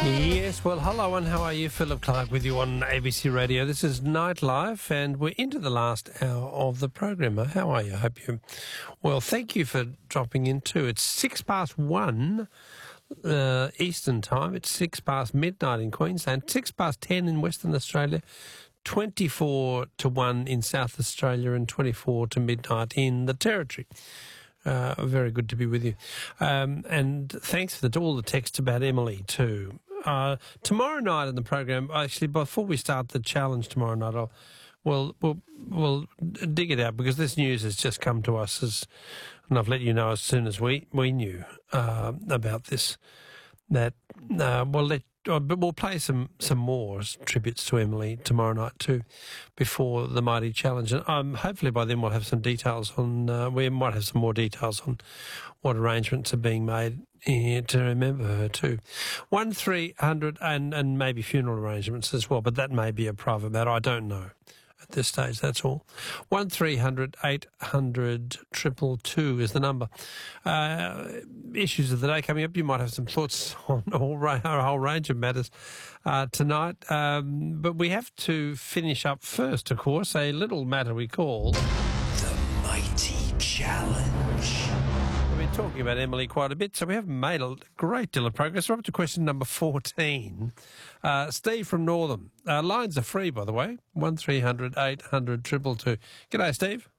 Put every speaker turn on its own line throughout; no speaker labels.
Yes, well, hello and how are you? Philip Clark with you on ABC Radio. This is Nightlife and we're into the last hour of the program. How are you? I hope you... Well, thank you for dropping in too. It's 1:06 Eastern Time. It's 6 past midnight in Queensland, 6 past 10 in Western Australia, 24 to 1 in South Australia and 24 to midnight in the Territory. Very good to be with you. And thanks for all the texts about Emily too. Tomorrow night in the program, actually, before we start the challenge tomorrow night, we'll dig it out because this news has just come to us, and I've let you know as soon as we knew about this. But we'll play some more tributes to Emily tomorrow night too, before the mighty challenge. And hopefully by then we'll have some details on. We might have some more details on what arrangements are being made to remember her too. 1300 and maybe funeral arrangements as well, but that may be a private matter. I don't know at this stage. That's all. 1300 800 222 is the number. Issues of the day coming up. You might have some thoughts on a whole range of matters tonight, but we have to finish up first, of course, a little matter we call
The Mighty Challenge.
We've been talking about Emily quite a bit, so we haven't made a great deal of progress. We're up to question number 14. Steve from Northam. Lines are free, by the way. 1300 800 222. G'day, Steve.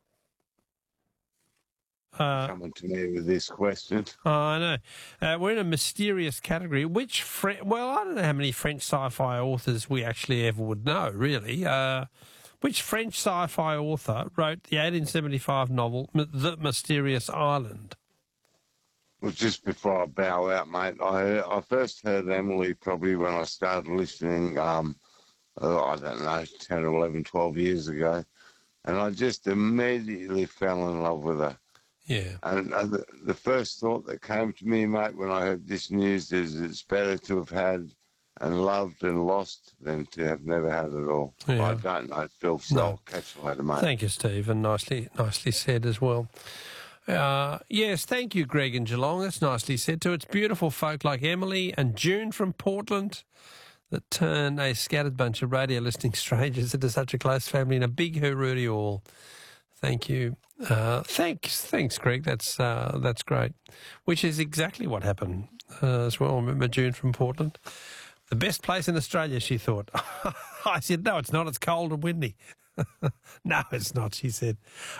Coming to me with this question.
Oh, I know. We're in a mysterious category. Which I don't know how many French sci-fi authors we actually ever would know, really. Which French sci-fi author wrote the 1875 novel The Mysterious Island?
Well, just before I bow out, mate, I first heard Emily probably when I started listening, I don't know, 10 or 11, 12 years ago. And I just immediately fell in love with her.
Yeah.
And the first thought that came to me, mate, when I heard this news is it's better to have had and loved and lost than to have never had it all.
Yeah.
I don't know, Phil, so
No.
I'll catch you later, mate.
Thank you, Steve, and nicely said as well. Yes, thank you, Greg in Geelong. That's nicely said too. It's beautiful folk like Emily and June from Portland that turn a scattered bunch of radio listening strangers into such a close family and a big hooroo to you all. Thank you. Thanks, Greg. That's great. Which is exactly what happened as well. Remember June from Portland? The best place in Australia, she thought. I said, no, it's not. It's cold and windy. No, it's not, she said.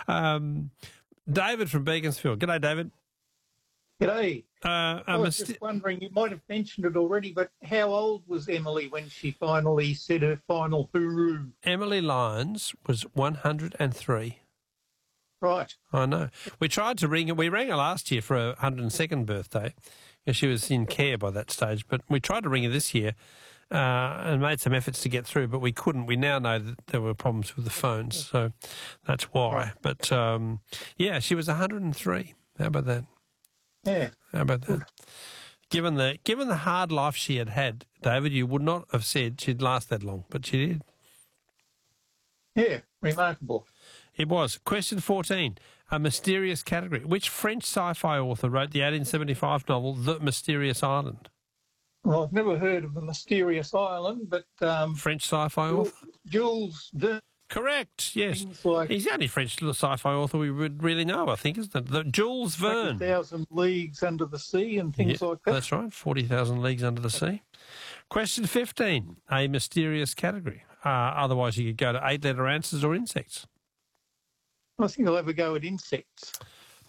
David from Beaconsfield. G'day, David.
G'day. I was just wondering, you might have mentioned it already, but how old was Emily when she finally said her final hooroo?
Emily Lyons was 103.
Right.
I know. We tried to ring her. We rang her last year for her 102nd birthday. She was in care by that stage, but we tried to ring her this year and made some efforts to get through, but we couldn't. We now know that there were problems with the phones, so that's why.
Right.
But, yeah, she was 103. How about that?
Yeah.
How about that? Given the hard life she had, David, you would not have said she'd last that long, but she did.
Yeah, remarkable.
It was. Question 14, a mysterious category. Which French sci-fi author wrote the 1875 novel The Mysterious Island?
Well, I've never heard of the Mysterious Island, but...
French sci-fi author?
Jules Verne.
Correct, yes.
Like
He's the only French sci-fi author we would really know, I think, isn't it? Jules Verne.
40,000 Leagues Under the Sea and things like that.
That's right, 40,000 Leagues Under the Sea. Question 15, a mysterious category. Otherwise, you could go to 8-letter answers or insects.
I think I'll have a go at insects.